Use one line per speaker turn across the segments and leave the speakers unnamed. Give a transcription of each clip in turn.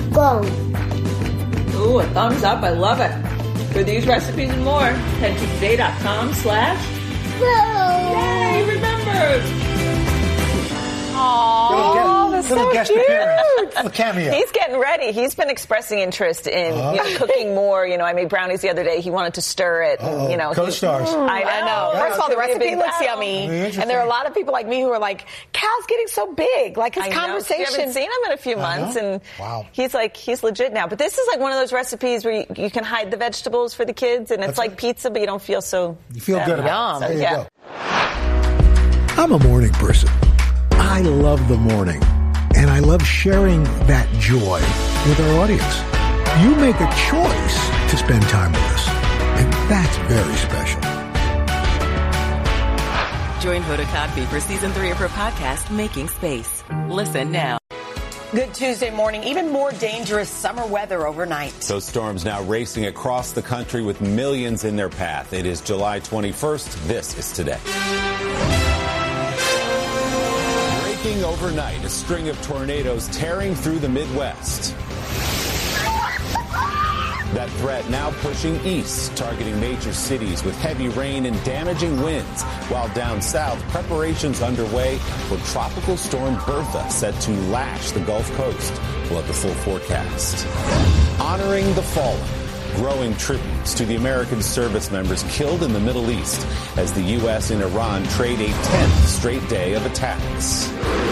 gone.
Ooh, a thumbs up. I love it. For these recipes and more, head to today.com/Yay, remember.
Aww, that's so cute.
A cameo.
He's getting ready. He's been expressing interest in cooking more. I made brownies the other day. He wanted to stir it.
Co-stars.
I know.
First of all, the recipe looks yummy. And there are a lot of people like me who are like, Cal's getting so big. Like his conversation.
You haven't seen him in a few months. And
wow.
He's legit now. But this is like one of those recipes where you can hide the vegetables for the kids. And it's like pizza, but you don't feel so.
You feel good about it.
So,
There you go.
I'm a morning person. I love the morning, and I love sharing that joy with our audience. You make a choice to spend time with us, and that's very special.
Join Hoda Kotb for Season 3 of her podcast, Making Space. Listen now.
Good Tuesday morning. Even more dangerous summer weather overnight.
Those storms now racing across the country with millions in their path. It is July 21st. This is Today. Breaking overnight, a string of tornadoes tearing through the Midwest. That threat now pushing east, targeting major cities with heavy rain and damaging winds. While down south, preparations underway for Tropical Storm Bertha set to lash the Gulf Coast. We'll have the full forecast. Honoring the fallen. Growing tributes to the American service members killed in the Middle East as the U.S. and Iran trade a 10th straight day of attacks.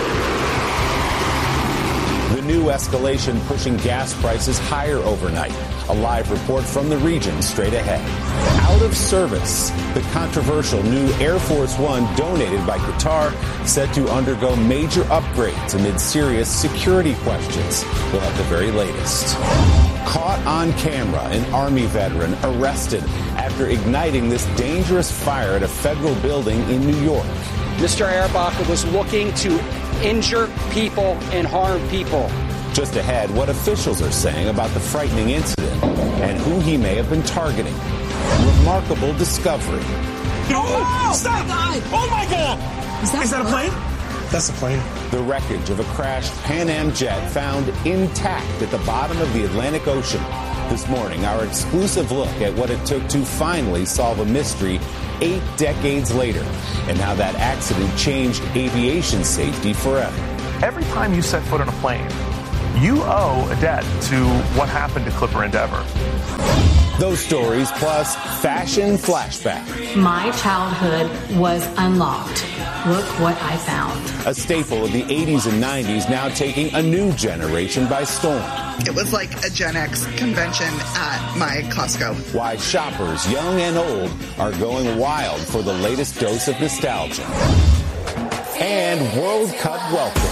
The new escalation pushing gas prices higher overnight. A live report from the region straight ahead. Out of service, the controversial new Air Force One donated by Qatar set to undergo major upgrades amid serious security questions. We'll have the very latest. Caught on camera, an Army veteran arrested after igniting this dangerous fire at a federal building in New York.
Mr. Ehrbacher was looking to injure people and harm people.
Just ahead, what officials are saying about the frightening incident and who he may have been targeting. Remarkable discovery.
Oh, stop! Oh, my God! Is that a plane? That's a plane.
The wreckage of a crashed Pan Am jet found intact at the bottom of the Atlantic Ocean. This morning, our exclusive look at what it took to finally solve a mystery 8 decades later and how that accident changed aviation safety forever.
Every time you set foot on a plane, you owe a debt to what happened to Clipper Endeavor.
Those stories plus fashion flashback.
My childhood was unlocked. Look what I found.
A staple of the 80s and 90s now taking a new generation by storm.
It was like a Gen X convention at my Costco.
Why shoppers, young and old, are going wild for the latest dose of nostalgia. And World Cup welcome.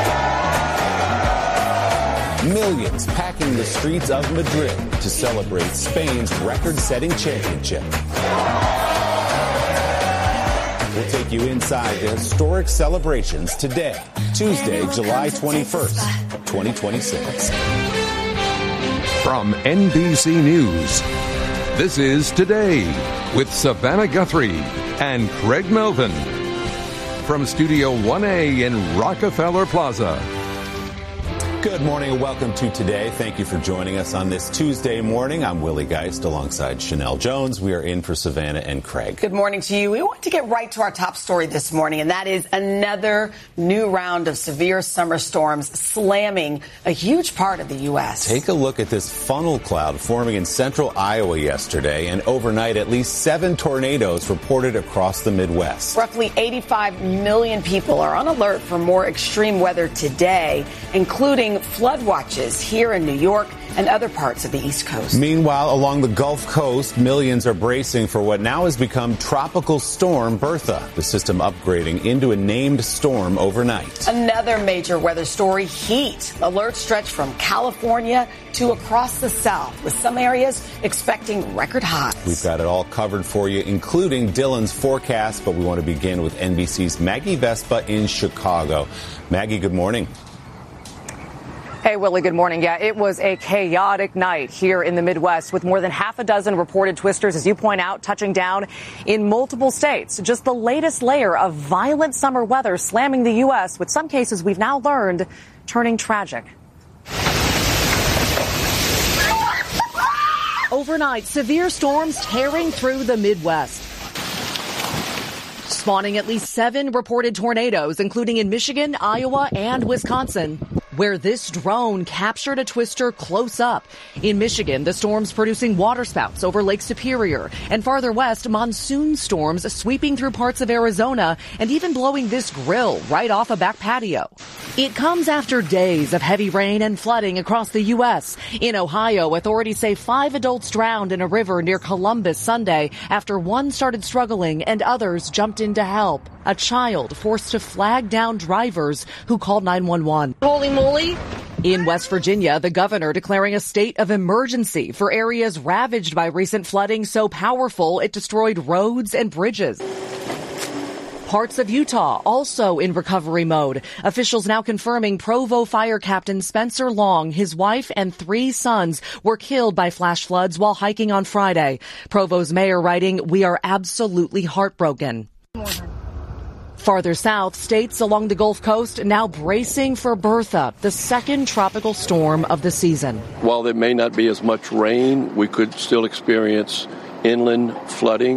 Millions packing the streets of Madrid to celebrate Spain's record-setting championship. We'll take you inside the historic celebrations today, Tuesday, July 21st, 2026.
From NBC News, this is Today with Savannah Guthrie and Craig Melvin. From Studio 1A in Rockefeller Plaza.
Good morning and welcome to Today. Thank you for joining us on this Tuesday morning. I'm Willie Geist alongside Chanel Jones. We are in for Savannah and Craig.
Good morning to you. We want to get right to our top story this morning, and that is another new round of severe summer storms slamming a huge part of the U.S.
Take a look at this funnel cloud forming in central Iowa yesterday, and overnight at least 7 tornadoes reported across the Midwest.
Roughly 85 million people are on alert for more extreme weather today, including flood watches here in New York and other parts of the East Coast.
Meanwhile, along the Gulf Coast, millions are bracing for what now has become Tropical Storm Bertha, the system upgrading into a named storm overnight.
Another major weather story, heat. Alerts stretch from California to across the South, with some areas expecting record highs.
We've got it all covered for you, including Dylan's forecast, but we want to begin with NBC's Maggie Vespa in Chicago. Maggie, good morning.
Hey, Willie, good morning. Yeah, it was a chaotic night here in the Midwest with more than half a dozen reported twisters, as you point out, touching down in multiple states. Just the latest layer of violent summer weather slamming the U.S., with some cases we've now learned turning tragic. Overnight, severe storms tearing through the Midwest, spawning at least 7 reported tornadoes, including in Michigan, Iowa, and Wisconsin, where this drone captured a twister close up. In Michigan, the storms producing waterspouts over Lake Superior, and farther west, monsoon storms sweeping through parts of Arizona and even blowing this grill right off a back patio. It comes after days of heavy rain and flooding across the U.S. In Ohio, authorities say 5 adults drowned in a river near Columbus Sunday after one started struggling and others jumped in to help. A child forced to flag down drivers who called 911.
Holy moly.
In West Virginia, the governor declaring a state of emergency for areas ravaged by recent flooding so powerful it destroyed roads and bridges. Parts of Utah also in recovery mode. Officials now confirming Provo Fire Captain Spencer Long, his wife, and 3 sons were killed by flash floods while hiking on Friday. Provo's mayor writing, "We are absolutely heartbroken." Farther south, states along the Gulf Coast now bracing for Bertha, the second tropical storm of the season.
While there may not be as much rain, we could still experience inland flooding.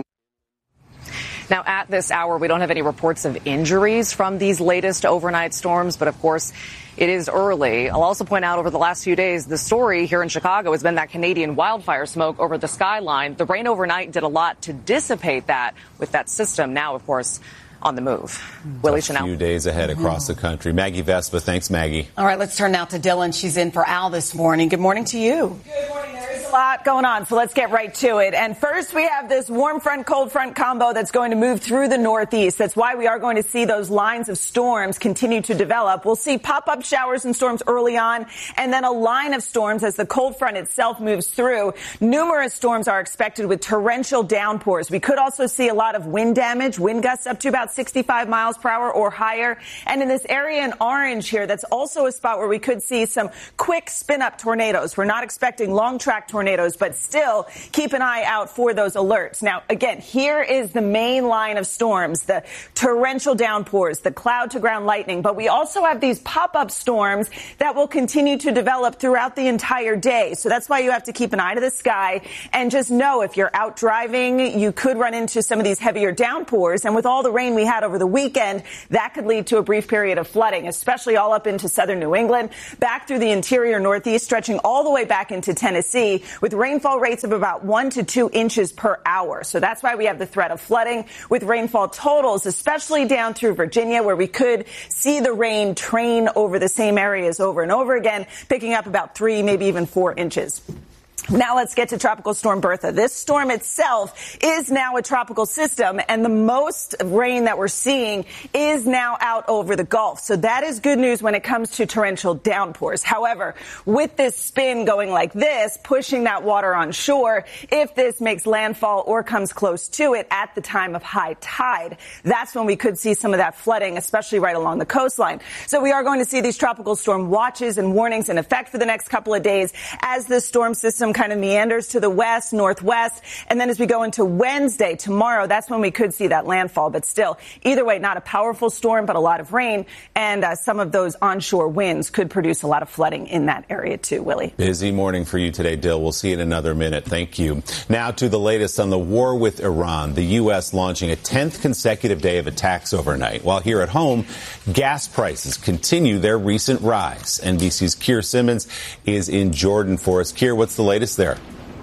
Now, at this hour, we don't have any reports of injuries from these latest overnight storms, but of course, it is early. I'll also point out over the last few days, the story here in Chicago has been that Canadian wildfire smoke over the skyline. The rain overnight did a lot to dissipate that with that system. Now, of course, on the move. Willie Chanel.
A few days ahead across the country. Maggie Vespa, thanks, Maggie.
All right, let's turn now to Dylan. She's in for Al this morning. Good morning to you.
Good morning. There is a lot going on, so let's get right to it. And first, we have this warm front, cold front combo that's going to move through the Northeast. That's why we are going to see those lines of storms continue to develop. We'll see pop-up showers and storms early on, and then a line of storms as the cold front itself moves through. Numerous storms are expected with torrential downpours. We could also see a lot of wind damage, wind gusts up to about 65 miles per hour or higher. And in this area in orange here, that's also a spot where we could see some quick spin-up tornadoes. We're not expecting long-track tornadoes, but still keep an eye out for those alerts. Now, again, here is the main line of storms, the torrential downpours, the cloud-to-ground lightning. But we also have these pop-up storms that will continue to develop throughout the entire day. So that's why you have to keep an eye to the sky and just know if you're out driving, you could run into some of these heavier downpours. And with all the rain we had over the weekend, that could lead to a brief period of flooding, especially all up into southern New England, back through the interior Northeast, stretching all the way back into Tennessee, with rainfall rates of about 1 to 2 inches per hour. So that's why we have the threat of flooding, with rainfall totals, especially down through Virginia, where we could see the rain train over the same areas over and over again, picking up about 3, maybe even 4 inches. Now let's get to Tropical Storm Bertha. This storm itself is now a tropical system, and the most rain that we're seeing is now out over the Gulf. So that is good news when it comes to torrential downpours. However, with this spin going like this, pushing that water on shore, if this makes landfall or comes close to it at the time of high tide, that's when we could see some of that flooding, especially right along the coastline. So we are going to see these tropical storm watches and warnings in effect for the next couple of days as this storm system kind of meanders to the west, northwest, and then as we go into Wednesday, tomorrow, that's when we could see that landfall. But still, either way, not a powerful storm, but a lot of rain, and some of those onshore winds could produce a lot of flooding in that area too, Willie.
Busy morning for you today, Dill. We'll see you in another minute. Thank you. Now to the latest on the war with Iran. The U.S. launching a 10th consecutive day of attacks overnight, while here at home, gas prices continue their recent rise. NBC's Keir Simmons is in Jordan for us. Keir, what's the latest there?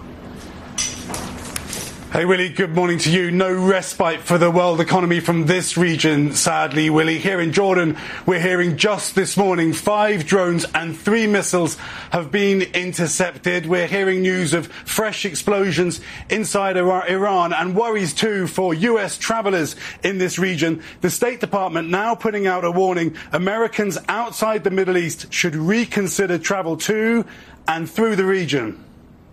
Hey, Willie, good morning to you. No respite for the world economy from this region, sadly, Willie. Here in Jordan, we're hearing just this morning 5 drones and 3 missiles have been intercepted. We're hearing news of fresh explosions inside Iran and worries, too, for U.S. travelers in this region. The State Department now putting out a warning. Americans outside the Middle East should reconsider travel to and through the region.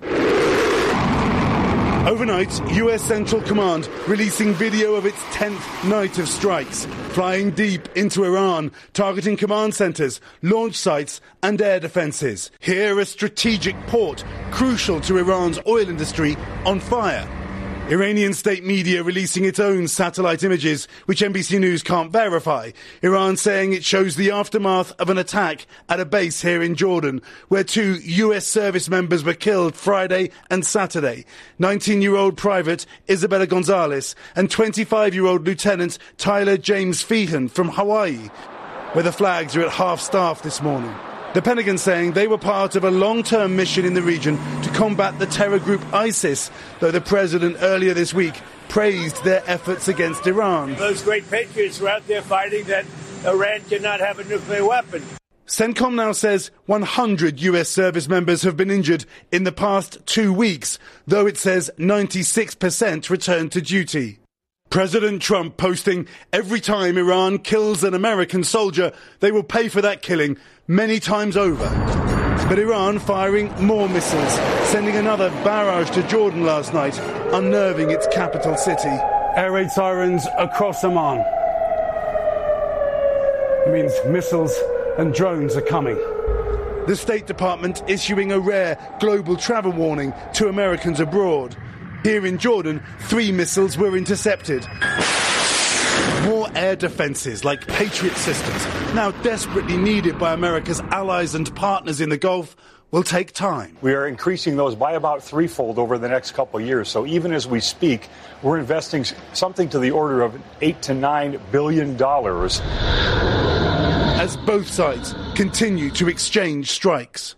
Overnight, U.S. Central Command releasing video of its 10th night of strikes, flying deep into Iran, targeting command centres, launch sites and air defences. Here, a strategic port, crucial to Iran's oil industry, on fire. Iranian state media releasing its own satellite images, which NBC News can't verify. Iran saying it shows the aftermath of an attack at a base here in Jordan, where 2 US service members were killed Friday and Saturday. 19-year-old Private Isabella Gonzalez and 25-year-old Lieutenant Tyler James Feehan from Hawaii, where the flags are at half-staff this morning. The Pentagon saying they were part of a long-term mission in the region to combat the terror group ISIS, though the president earlier this week praised their efforts against Iran.
Those great patriots were out there fighting that Iran cannot have a nuclear weapon.
CENTCOM now says 100 US service members have been injured in the past 2 weeks, though it says 96% returned to duty. President Trump posting, every time Iran kills an American soldier, they will pay for that killing many times over. But Iran firing more missiles, sending another barrage to Jordan last night, unnerving its capital city. Air raid sirens across Oman. It means missiles and drones are coming. The State Department issuing a rare global travel warning to Americans abroad. Here in Jordan, 3 missiles were intercepted. More air defences like Patriot systems, now desperately needed by America's allies and partners in the Gulf, will take time.
We are increasing those by about threefold over the next couple of years. So even as we speak, we're investing something to the order of $8 to $9 billion.
As both sides continue to exchange strikes.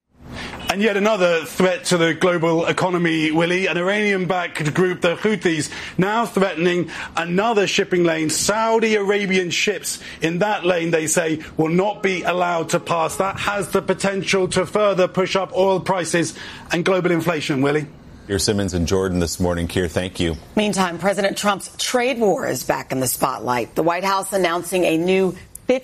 And yet another threat to the global economy, Willie, an Iranian-backed group, the Houthis, now threatening another shipping lane. Saudi Arabian ships in that lane, they say, will not be allowed to pass. That has the potential to further push up oil prices and global inflation, Willie.
Keir Simmons in Jordan this morning. Keir, thank you.
Meantime, President Trump's trade war is back in the spotlight. The White House announcing a new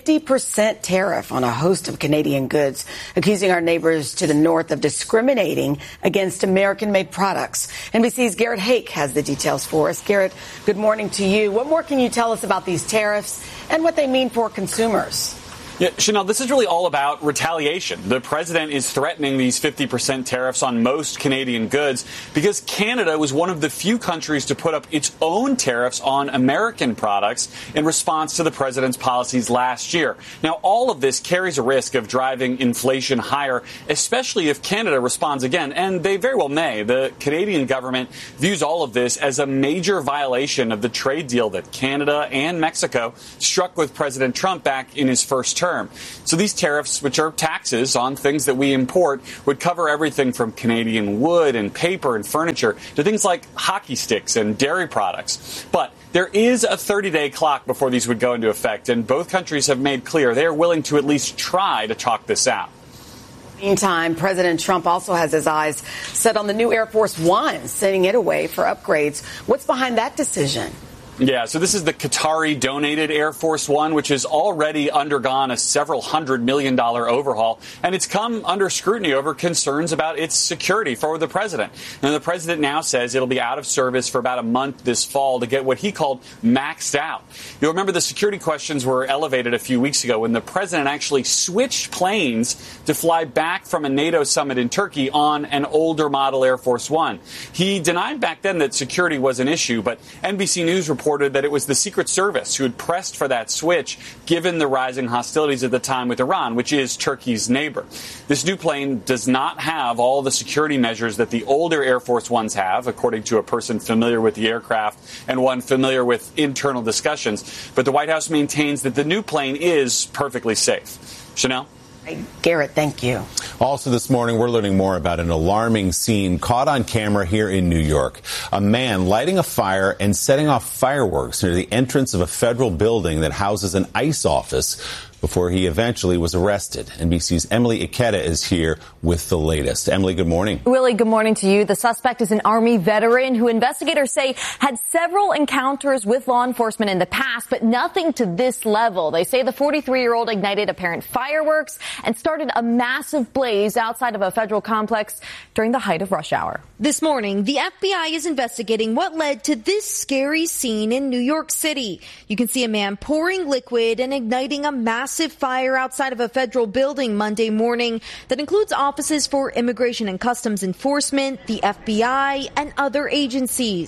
50% tariff on a host of Canadian goods, accusing our neighbors to the north of discriminating against American-made products. NBC's Garrett Hake has the details for us. Garrett, good morning to you. What more can you tell us about these tariffs and what they mean for consumers?
Yeah, Chanel, this is really all about retaliation. The president is threatening these 50% tariffs on most Canadian goods because Canada was one of the few countries to put up its own tariffs on American products in response to the president's policies last year. Now, all of this carries a risk of driving inflation higher, especially if Canada responds again, and they very well may. The Canadian government views all of this as a major violation of the trade deal that Canada and Mexico struck with President Trump back in his first term. So these tariffs, which are taxes on things that we import, would cover everything from Canadian wood and paper and furniture to things like hockey sticks and dairy products. But there is a 30-day clock before these would go into effect, and both countries have made clear they are willing to at least try to talk this out.
Meantime, President Trump also has his eyes set on the new Air Force One, sending it away for upgrades. What's behind that decision?
Yeah, so this is the Qatari-donated Air Force One, which has already undergone a several $100 million overhaul, and it's come under scrutiny over concerns about its security for the president. And the president now says it'll be out of service for about a month this fall to get what he called maxed out. You'll remember the security questions were elevated a few weeks ago when the president actually switched planes to fly back from a NATO summit in Turkey on an older model Air Force One. He denied back then that security was an issue, but NBC News reported that it was the Secret Service who had pressed for that switch, given the rising hostilities at the time with Iran, which is Turkey's neighbor. This new plane does not have all the security measures that the older Air Force Ones have, according to a person familiar with the aircraft and one familiar with internal discussions. But the White House maintains that the new plane is perfectly safe. Chanel?
Garrett, thank you.
Also this morning, we're learning more about an alarming scene caught on camera here in New York. A man lighting a fire and setting off fireworks near the entrance of a federal building that houses an ICE office before he eventually was arrested. NBC's Emily Ikeda is here with the latest. Emily, good morning.
Willie, good morning to you. The suspect is an Army veteran who investigators say had several encounters with law enforcement in the past, but nothing to this level. They say the 43-year-old ignited apparent fireworks and started a massive blaze outside of a federal complex during the height of rush hour.
This morning, the FBI is investigating what led to this scary scene in New York City. You can see a man pouring liquid and igniting a massive fire outside of a federal building Monday morning that includes offices for Immigration and Customs Enforcement, the FBI, and other agencies.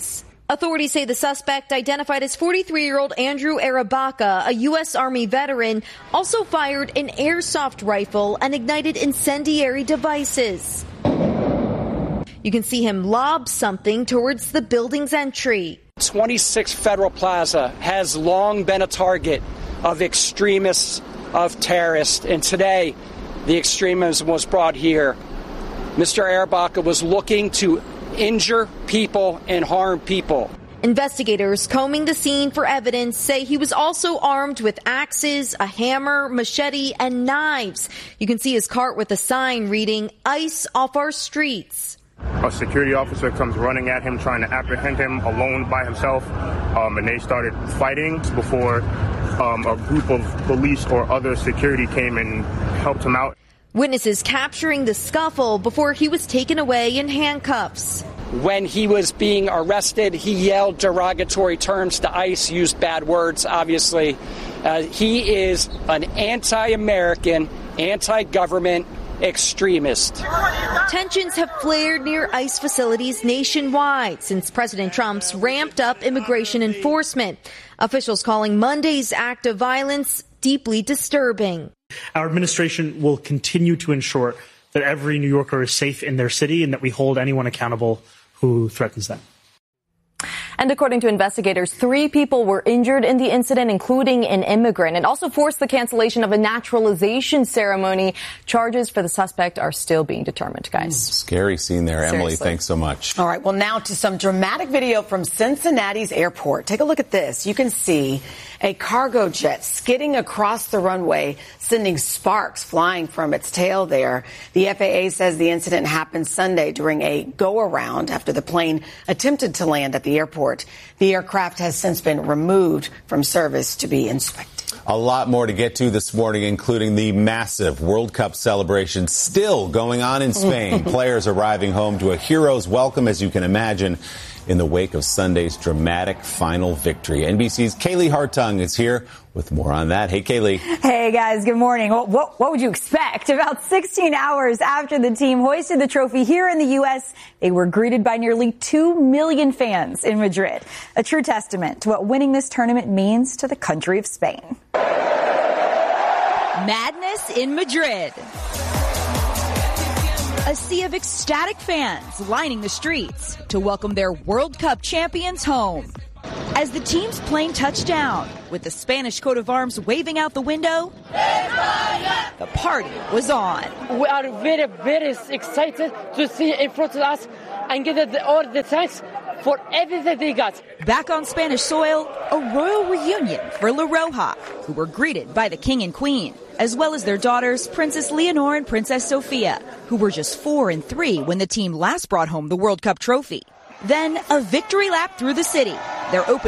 Authorities say the suspect, identified as 43-year-old Andrew Arabaka, a U.S. Army veteran, also fired an airsoft rifle and ignited incendiary devices. You can see him lob something towards the building's entry.
26 Federal Plaza has long been a target of extremists, of terrorists, and today the extremism was brought here. Mr. Arabaka was looking to injure people and harm people.
Investigators combing the scene for evidence say he was also armed with axes, a hammer, machete, and knives. You can see his cart with a sign reading, "Ice off our streets."
A security officer comes running at him, trying to apprehend him alone by himself, and they started fighting before a group of police or other security came and helped him out.
Witnesses capturing the scuffle before he was taken away in handcuffs.
When he was being arrested, he yelled derogatory terms to ICE, used bad words, obviously. He is an anti-American, anti-government extremist.
Tensions have flared near ICE facilities nationwide since President Trump's ramped up immigration enforcement. Officials calling Monday's act of violence deeply disturbing.
Our administration will continue to ensure that every New Yorker is safe in their city and that we hold anyone accountable who threatens them.
And according to investigators, 3 people were injured in the incident, including an immigrant. It also forced the cancellation of a naturalization ceremony. Charges for the suspect are still being determined, guys.
Scary scene there.
Seriously.
Emily, thanks so much.
All right, well, now to some dramatic video from Cincinnati's airport. Take a look at this. You can see a cargo jet skidding across the runway, sending sparks flying from its tail there. The FAA says the incident happened Sunday during a go-around after the plane attempted to land at the airport. The aircraft has since been removed from service to be inspected.
A lot more to get to this morning, including the massive World Cup celebration still going on in Spain. Players arriving home to a hero's welcome, as you can imagine, in the wake of Sunday's dramatic final victory. NBC's Kaylee Hartung is here with more on that. Hey, Kaylee.
Hey, guys. Good morning. What would you expect? About 16 hours after the team hoisted the trophy here in the U.S., they were greeted by nearly 2 million fans in Madrid. A true testament to what winning this tournament means to the country of Spain.
Madness in Madrid. A sea of ecstatic fans lining the streets to welcome their World Cup champions home. As the team's plane touched down, with the Spanish coat of arms waving out the window, the party was on.
We are very, very excited to see in front of us and get all the thanks for everything they got.
Back on Spanish soil, a royal reunion for La Roja, who were greeted by the king and queen, as well as their daughters, Princess Leonor and Princess Sofia, who were just 4 and 3 when the team last brought home the World Cup trophy. Then a victory lap through the city. Their open